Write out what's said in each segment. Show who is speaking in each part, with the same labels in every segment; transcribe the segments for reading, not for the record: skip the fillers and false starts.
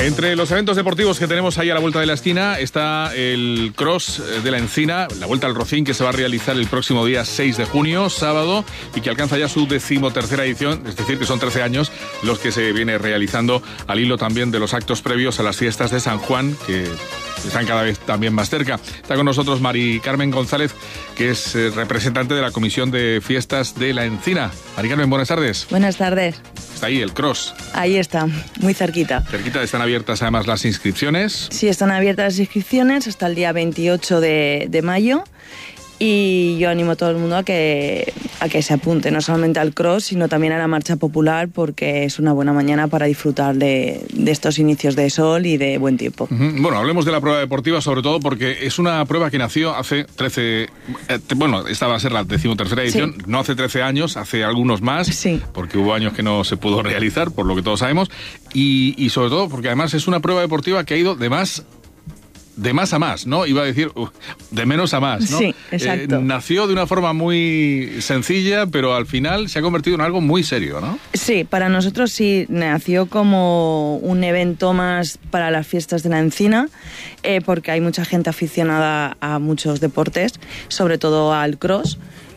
Speaker 1: Entre los eventos deportivos que tenemos ahí a la vuelta de la esquina está el Cross de la Encina, la Vuelta al Rocín, que se va a realizar el próximo día 6 de junio, sábado, y que alcanza ya su 13ª edición, es decir, que son 13 años los que se viene realizando al hilo también de los actos previos a las fiestas de San Juan, que están cada vez también más cerca. Está con nosotros Mari Carmen González, que es representante de la Comisión de Fiestas de la Encina. Mari Carmen, buenas tardes.
Speaker 2: Buenas tardes.
Speaker 1: Está ahí el Cross.
Speaker 2: Ahí está, muy cerquita.
Speaker 1: Cerquita, están abiertas además las inscripciones.
Speaker 2: Sí, están abiertas las inscripciones hasta el día 28 de mayo. Y yo animo a todo el mundo a que se apunte, no solamente al Cross, sino también a la marcha popular, porque es una buena mañana para disfrutar de estos inicios de sol y de buen tiempo.
Speaker 1: Bueno, hablemos de la prueba deportiva, sobre todo porque es una prueba que nació hace 13... esta va a ser la 13ª edición, sí. No hace 13 años, hace algunos más,
Speaker 2: sí.
Speaker 1: Porque hubo años que no se pudo realizar, por lo que todos sabemos, y sobre todo porque además es una prueba deportiva que ha ido de más a más, ¿no? Iba a decir de menos a más, ¿no?
Speaker 2: Sí, exacto.
Speaker 1: Nació de una forma muy sencilla, pero al final se ha convertido en algo muy serio, ¿no?
Speaker 2: Sí, para nosotros sí, nació como un evento más para las fiestas de la Encina, porque hay mucha gente aficionada a muchos deportes, sobre todo al cross.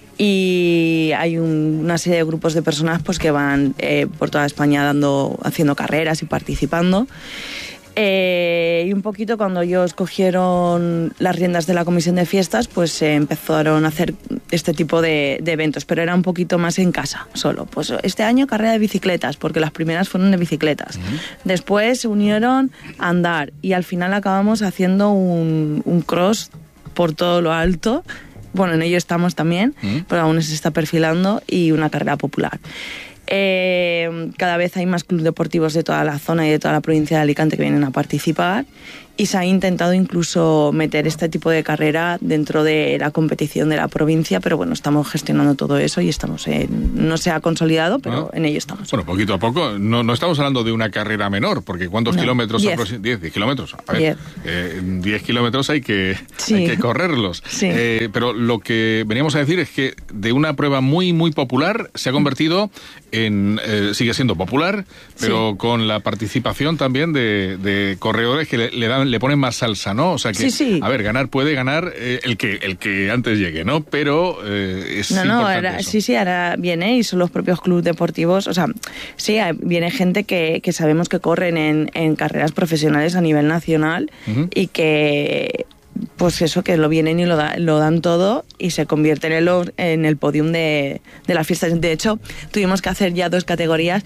Speaker 2: Y hay una serie de grupos de personas pues que van por toda España haciendo carreras y participando. Y un poquito cuando ellos cogieron las riendas de la comisión de fiestas, pues se empezaron a hacer este tipo de eventos, pero era un poquito más en casa, solo. Pues este año carrera de bicicletas, porque las primeras fueron de bicicletas. Después se unieron a andar y al final acabamos haciendo un cross por todo lo alto. Bueno, en ello estamos también, pero aún se está perfilando, y una carrera popular. Cada vez hay más clubes deportivos de toda la zona y de toda la provincia de Alicante que vienen a participar, y se ha intentado incluso meter este tipo de carrera dentro de la competición de la provincia, pero bueno, estamos gestionando todo eso y no se ha consolidado, pero en ello estamos.
Speaker 1: Bueno, poquito a poco, no estamos hablando de una carrera menor, porque ¿cuántos kilómetros?
Speaker 2: 10.
Speaker 1: 10 kilómetros. A ver, 10 kilómetros hay que correrlos.
Speaker 2: Sí.
Speaker 1: Pero lo que veníamos a decir es que de una prueba muy, muy popular se ha convertido en... sigue siendo popular, pero con la participación también de corredores que le ponen más salsa, ¿no? O sea que, a ver, ganar puede ganar el que antes llegue, ¿no? Pero es importante eso.
Speaker 2: Ahora viene, y son los propios clubes deportivos, o sea, sí, viene gente que sabemos que corren en carreras profesionales a nivel nacional, y que... pues eso, que lo vienen y lo dan todo y se convierten en el podium de las fiestas. De hecho, tuvimos que hacer ya 2 categorías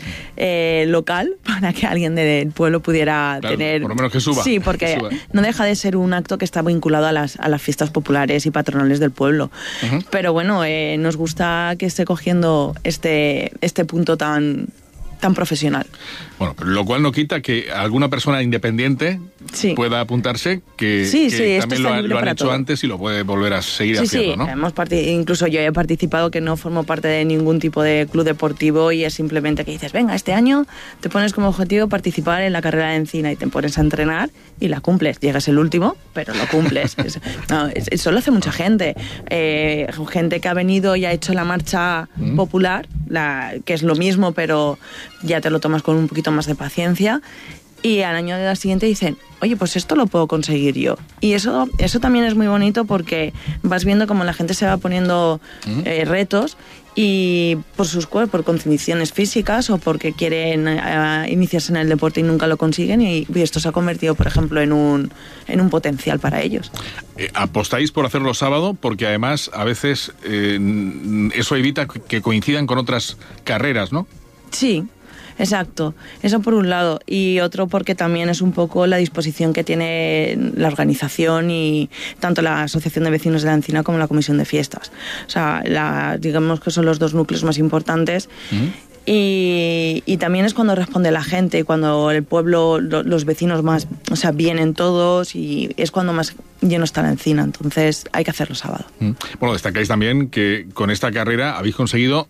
Speaker 2: local para que alguien del pueblo pudiera tener...
Speaker 1: por lo menos que suba.
Speaker 2: Sí, porque no deja de ser un acto que está vinculado a las fiestas populares y patronales del pueblo. Pero bueno, nos gusta que esté cogiendo este punto tan profesional.
Speaker 1: Bueno, pero lo cual no quita que alguna persona independiente pueda apuntarse, que también lo han hecho antes y lo puede volver a seguir haciendo, ¿no?
Speaker 2: Incluso yo he participado, que no formo parte de ningún tipo de club deportivo, y es simplemente que dices, venga, este año te pones como objetivo participar en la carrera de Encina y te pones a entrenar y la cumples. Llegas el último, pero lo cumples. Eso lo hace mucha gente. Gente que ha venido y ha hecho la marcha popular, que es lo mismo, pero ya te lo tomas con un poquito más de paciencia, y al año siguiente dicen, oye, pues esto lo puedo conseguir yo. Y eso también es muy bonito, porque vas viendo cómo la gente se va poniendo retos, y por sus cuerpos, por condiciones físicas, o porque quieren iniciarse en el deporte y nunca lo consiguen, y esto se ha convertido, por ejemplo, en un potencial para ellos.
Speaker 1: Apostáis por hacerlo sábado, porque además a veces eso evita que coincidan con otras carreras, ¿no?
Speaker 2: Sí. Exacto, eso por un lado, y otro porque también es un poco la disposición que tiene la organización, y tanto la Asociación de Vecinos de la Encina como la Comisión de Fiestas. O sea, digamos que son los 2 núcleos más importantes. Y también es cuando responde la gente, cuando el pueblo, los vecinos más, o sea, vienen todos, y es cuando más lleno está la encina, entonces hay que hacerlo sábado.
Speaker 1: Bueno, destacáis también que con esta carrera habéis conseguido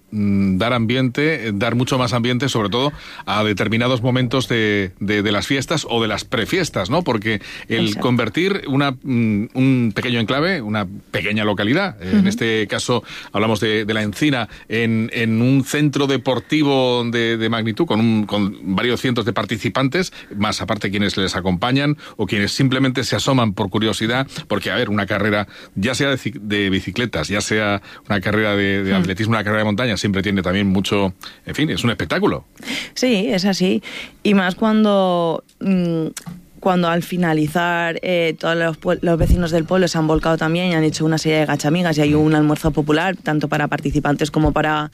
Speaker 1: dar mucho más ambiente, sobre todo a determinados momentos de las fiestas o de las prefiestas, ¿no? Porque el convertir un pequeño enclave, una pequeña localidad, en este caso hablamos de la Encina, en un centro deportivo de magnitud, con varios cientos de participantes, más aparte quienes les acompañan o quienes simplemente se asoman por curiosidad, porque, a ver, una carrera, ya sea de bicicletas, ya sea una carrera de atletismo, una carrera de montaña, siempre tiene también mucho, en fin, es un espectáculo.
Speaker 2: Sí, es así. Y más cuando al finalizar todos los vecinos del pueblo se han volcado también y han hecho una serie de gachamigas y hay un almuerzo popular, tanto para participantes como para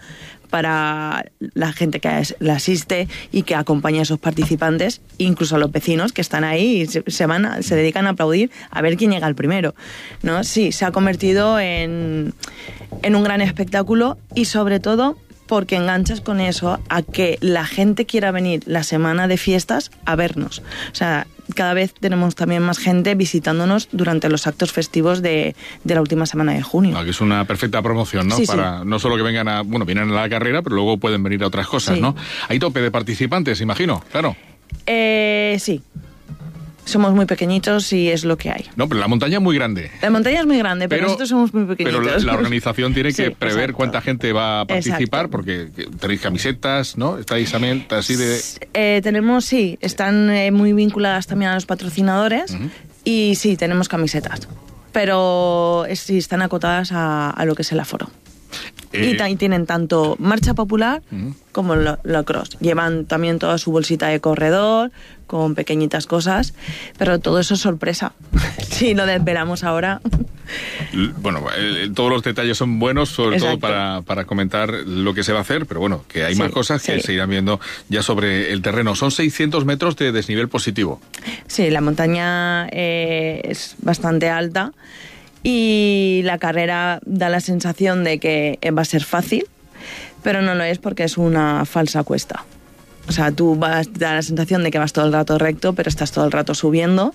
Speaker 2: la gente que la asiste y que acompaña a esos participantes, incluso a los vecinos que están ahí y se dedican a aplaudir a ver quién llega el primero, ¿no? Sí, se ha convertido en un gran espectáculo y sobre todo porque enganchas con eso a que la gente quiera venir la semana de fiestas a vernos. O sea, cada vez tenemos también más gente visitándonos durante los actos festivos de la última semana de junio.
Speaker 1: Que es una perfecta promoción, ¿no?
Speaker 2: Sí,
Speaker 1: para no solo que vengan vienen a la carrera, pero luego pueden venir a otras cosas, ¿no? Hay tope de participantes, imagino, claro.
Speaker 2: Sí. Somos muy pequeñitos y es lo que hay.
Speaker 1: No, pero la montaña es muy grande.
Speaker 2: La montaña es muy grande, pero nosotros somos muy pequeñitos.
Speaker 1: Pero la organización tiene que prever cuánta gente va a participar,
Speaker 2: exacto.
Speaker 1: Porque tenéis camisetas, ¿no? Estáis también así de...
Speaker 2: Tenemos, están muy vinculadas también a los patrocinadores y sí, tenemos camisetas. Pero sí, están acotadas a lo que es el aforo. Y tienen tanto marcha popular como la cross. Llevan también toda su bolsita de corredor, con pequeñitas cosas, pero todo eso es sorpresa. Sí, lo desvelamos ahora.
Speaker 1: Bueno, todos los detalles son buenos, sobre todo para comentar lo que se va a hacer, pero bueno, que hay más cosas que se irán viendo ya sobre el terreno. Son 600 metros de desnivel positivo. Sí,
Speaker 2: la montaña es bastante alta. Y la carrera da la sensación de que va a ser fácil, pero no lo es porque es una falsa cuesta. O sea, da la sensación de que vas todo el rato recto, pero estás todo el rato subiendo.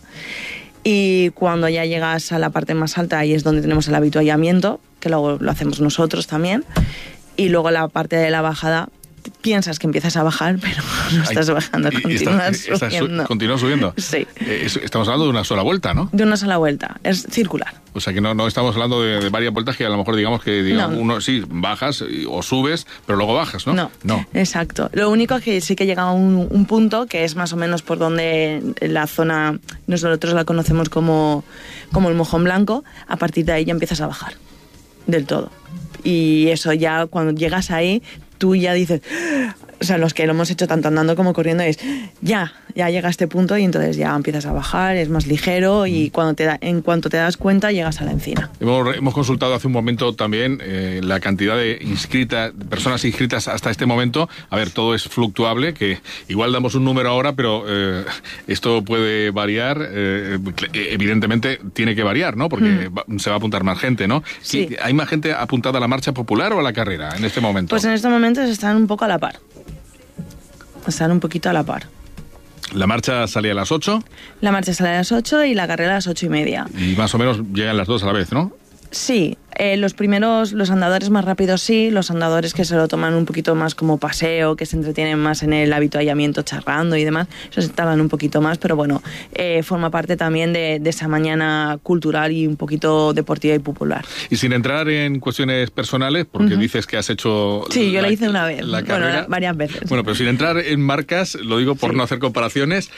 Speaker 2: Y cuando ya llegas a la parte más alta, ahí es donde tenemos el avituallamiento, que luego lo hacemos nosotros también. Y luego la parte de la bajada, piensas que empiezas a bajar, pero no estás bajando, continúas subiendo.
Speaker 1: ¿Continúas subiendo?
Speaker 2: Sí.
Speaker 1: Estamos hablando de una sola vuelta, ¿no?
Speaker 2: De una sola vuelta, es circular.
Speaker 1: O sea que no estamos hablando de varias vueltas que a lo mejor digamos uno sí bajas o subes, pero luego bajas, ¿no?
Speaker 2: No. Exacto. Lo único es que sí que llega a un punto que es más o menos por donde la zona, nosotros la conocemos como el Mojón Blanco, a partir de ahí ya empiezas a bajar del todo. Y eso ya cuando llegas ahí, tú ya dices, o sea, los que lo hemos hecho tanto andando como corriendo es, ya llega a este punto y entonces ya empiezas a bajar, es más ligero y en cuanto te das cuenta llegas a la encina.
Speaker 1: Hemos consultado hace un momento también la cantidad de personas inscritas hasta este momento. A ver, todo es fluctuable, que igual damos un número ahora, pero esto puede variar. Evidentemente tiene que variar, ¿no? Porque se va a apuntar más gente, ¿no?
Speaker 2: Sí.
Speaker 1: ¿Hay más gente apuntada a la marcha popular o a la carrera en este momento?
Speaker 2: Pues en este momento están un poco a la par. Están un poquito a la par.
Speaker 1: ¿La marcha sale a las 8?
Speaker 2: La marcha sale a las 8 y la carrera a las 8:30.
Speaker 1: Y más o menos llegan las dos a la vez, ¿no?
Speaker 2: Sí, los andadores más rápidos sí, los andadores que se lo toman un poquito más como paseo, que se entretienen más en el avituallamiento charlando y demás, esos tardan un poquito más, pero bueno, forma parte también de esa mañana cultural y un poquito deportiva y popular.
Speaker 1: Y sin entrar en cuestiones personales, porque dices que has hecho...
Speaker 2: Sí, yo la hice una vez,
Speaker 1: bueno,
Speaker 2: varias veces.
Speaker 1: Bueno, pero sin entrar en marcas, lo digo por no hacer comparaciones,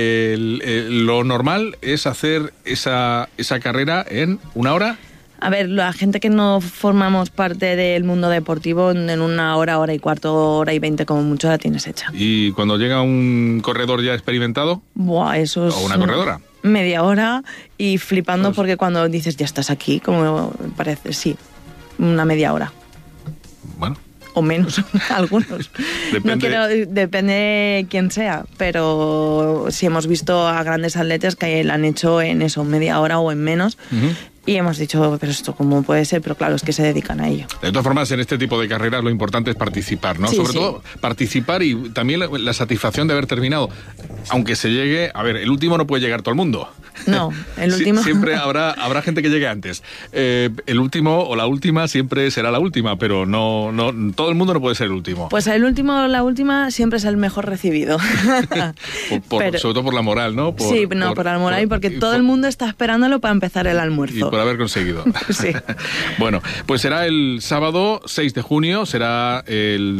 Speaker 1: lo normal es hacer esa carrera en una hora.
Speaker 2: A ver, la gente que no formamos parte del mundo deportivo, en una hora, hora y cuarto, hora y 20 como mucho la tienes hecha.
Speaker 1: ¿Y cuando llega un corredor ya experimentado?
Speaker 2: Buah, eso es...
Speaker 1: ¿O una corredora?
Speaker 2: Media hora y flipando porque cuando dices ya estás aquí, como parece, sí, una media hora.
Speaker 1: Bueno.
Speaker 2: O menos, algunos. Depende de quién sea, pero sí hemos visto a grandes atletas que la han hecho en eso, media hora o en menos. Y hemos dicho, pero esto cómo puede ser, pero claro, es que se dedican a ello.
Speaker 1: De todas formas, en este tipo de carreras lo importante es participar, ¿no?
Speaker 2: Sí,
Speaker 1: Sobre todo participar y también la satisfacción de haber terminado. Aunque se llegue, a ver, el último no puede llegar todo el mundo.
Speaker 2: No, el último...
Speaker 1: Siempre habrá gente que llegue antes. El último o la última siempre será la última, pero no todo el mundo no puede ser el último.
Speaker 2: Pues el último o la última siempre es el mejor recibido.
Speaker 1: Sobre todo por la moral, ¿no?
Speaker 2: Por la moral y porque todo el mundo está esperándolo para empezar el almuerzo.
Speaker 1: Y por haber conseguido.
Speaker 2: Sí.
Speaker 1: Bueno, pues será el sábado 6 de junio, será el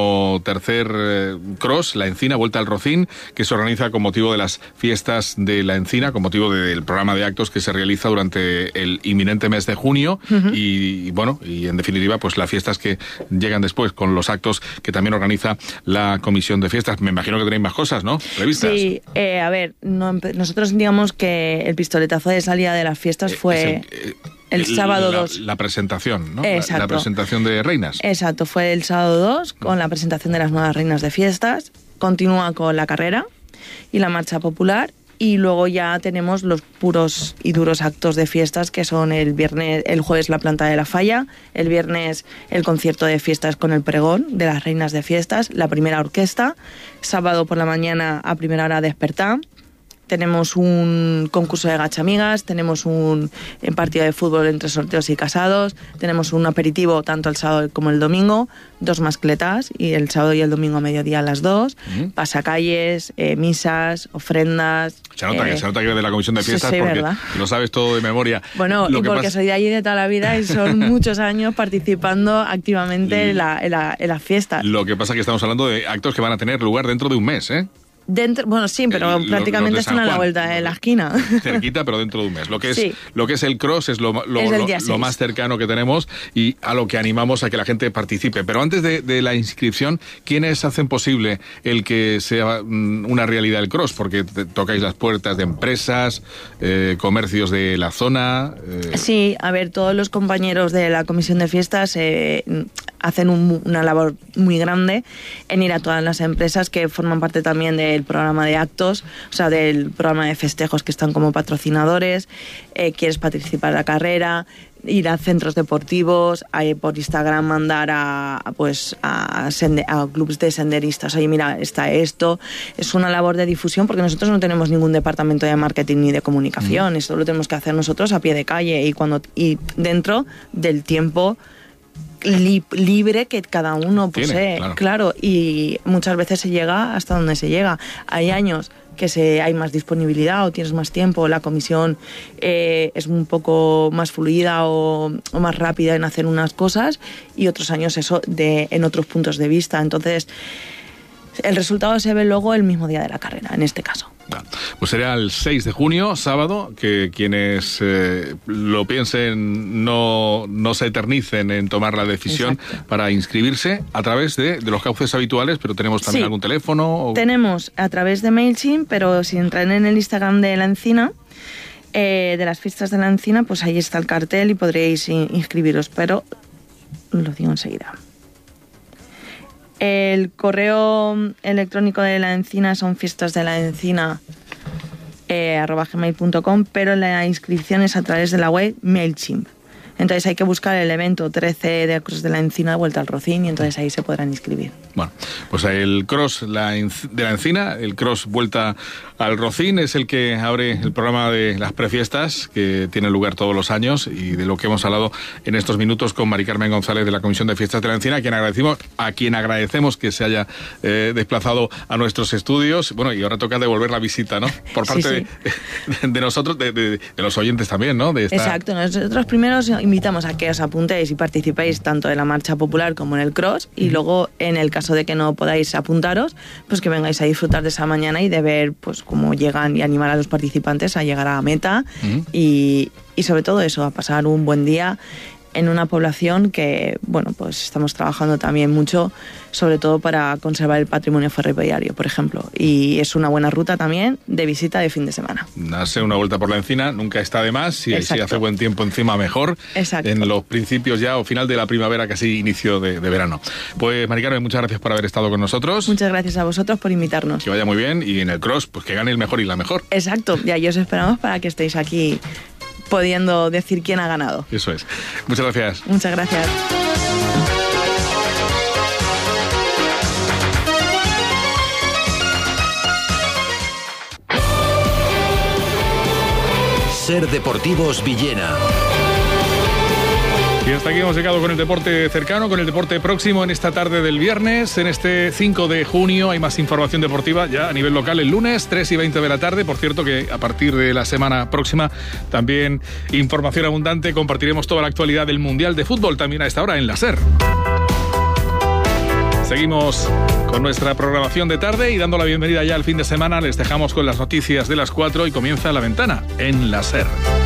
Speaker 1: 13º Cross, La Encina, Vuelta al Rocín, que se organiza con motivo de las fiestas de La Encina, con motivo del programa de actos que se realiza durante el inminente mes de junio. Y en definitiva, pues las fiestas que llegan después, con los actos que también organiza la Comisión de Fiestas. Me imagino que tenéis más cosas, ¿no? Previstas.
Speaker 2: Sí, nosotros digamos que el pistoletazo de salida de las fiestas fue... El sábado 2.
Speaker 1: La presentación, ¿no?
Speaker 2: Exacto.
Speaker 1: La presentación de reinas.
Speaker 2: Exacto, fue el sábado 2 con la presentación de las nuevas reinas de fiestas. Continúa con la carrera y la marcha popular. Y luego ya tenemos los puros y duros actos de fiestas, que son el jueves la planta de la falla, el viernes el concierto de fiestas con el pregón de las reinas de fiestas, la primera orquesta, sábado por la mañana a primera hora despertar. Tenemos un concurso de gachamigas, tenemos un partido de fútbol entre sorteos y casados, tenemos un aperitivo tanto el sábado como el domingo, 2 mascletas, y el sábado y el domingo a mediodía a las 2, pasacalles, misas, ofrendas...
Speaker 1: Se nota que eres de la Comisión de Fiestas,
Speaker 2: sí,
Speaker 1: porque
Speaker 2: ¿verdad?
Speaker 1: Lo sabes todo de memoria.
Speaker 2: Bueno, y porque soy de allí de toda la vida y son muchos años participando activamente en las fiestas.
Speaker 1: Lo que pasa es que estamos hablando de actos que van a tener lugar dentro de un mes, ¿eh?
Speaker 2: Bueno, sí, pero prácticamente están a la vuelta de la esquina.
Speaker 1: Cerquita, pero dentro de un mes. Lo que es el cross es lo más cercano que tenemos y a lo que animamos a que la gente participe. Pero antes de la inscripción, ¿quiénes hacen posible el que sea una realidad el cross? Porque tocáis las puertas de empresas, comercios de la zona...
Speaker 2: Sí, a ver, todos los compañeros de la Comisión de Fiestas hacen una labor muy grande en ir a todas las empresas que forman parte también del programa de actos, o sea, del programa de festejos que están como patrocinadores. Quieres participar en la carrera, ir a centros deportivos, por Instagram mandar a clubes de senderistas. Oye, mira, está esto. Es una labor de difusión porque nosotros no tenemos ningún departamento de marketing ni de comunicación. Esto lo tenemos que hacer nosotros a pie de calle y dentro del tiempo libre que cada uno posee, claro, y muchas veces se llega hasta donde se llega. Hay años que hay más disponibilidad o tienes más tiempo, la comisión es un poco más fluida o más rápida en hacer unas cosas, y otros años en otros puntos de vista. Entonces el resultado se ve luego el mismo día de la carrera, en este caso.
Speaker 1: Pues será el 6 de junio, sábado, que quienes lo piensen no se eternicen en tomar la decisión. Exacto. Para inscribirse a través de los cauces habituales, pero tenemos también algún teléfono.
Speaker 2: Tenemos a través de MailChimp, pero si entran en el Instagram de La Encina, de las fiestas de La Encina, pues ahí está el cartel y podréis inscribiros, pero lo digo enseguida. El correo electrónico de La Encina son fiestasdelaencina@gmail.com, pero la inscripción es a través de la web MailChimp. Entonces hay que buscar el evento 13 de Cross de La Encina, Vuelta al Rocín, y entonces ahí se podrán inscribir.
Speaker 1: Bueno, pues el Cross de La Encina, el Cross Vuelta al Rocín, es el que abre el programa de las prefiestas, que tiene lugar todos los años, y de lo que hemos hablado en estos minutos con Mari Carmen González de la Comisión de Fiestas de La Encina, a quien agradecemos que se haya desplazado a nuestros estudios. Bueno, y ahora toca devolver la visita, ¿no? Por parte de nosotros, de los oyentes también, ¿no?
Speaker 2: Exacto, nosotros primero os invitamos a que os apuntéis y participéis tanto en la marcha popular como en el cross, y luego, en el caso de que no podáis apuntaros, pues que vengáis a disfrutar de esa mañana y de ver pues cómo llegan, y animar a los participantes a llegar a la meta y sobre todo eso, a pasar un buen día en una población que, bueno, pues estamos trabajando también mucho, sobre todo para conservar el patrimonio ferroviario, por ejemplo. Y es una buena ruta también de visita de fin de semana.
Speaker 1: Darse una vuelta por La Encina nunca está de más, si hace buen tiempo encima mejor.
Speaker 2: Exacto.
Speaker 1: En los principios ya o final de la primavera, casi inicio de verano. Pues Mari Carmen, muchas gracias por haber estado con nosotros.
Speaker 2: Muchas gracias a vosotros por invitarnos.
Speaker 1: Que vaya muy bien, y en el cross, pues que gane el mejor y la mejor.
Speaker 2: Exacto, ya os esperamos para que estéis aquí pudiendo decir quién ha ganado.
Speaker 1: Eso es. Muchas gracias.
Speaker 2: Muchas gracias.
Speaker 3: SER Deportivos Villena.
Speaker 1: Y hasta aquí hemos llegado con el deporte cercano, con el deporte próximo en esta tarde del viernes. En este 5 de junio hay más información deportiva ya a nivel local el lunes, 3:20 de la tarde. Por cierto que a partir de la semana próxima también información abundante. Compartiremos toda la actualidad del Mundial de Fútbol también a esta hora en la SER. Seguimos con nuestra programación de tarde y dando la bienvenida ya al fin de semana. Les dejamos con las noticias de las 4 y comienza La Ventana en la SER.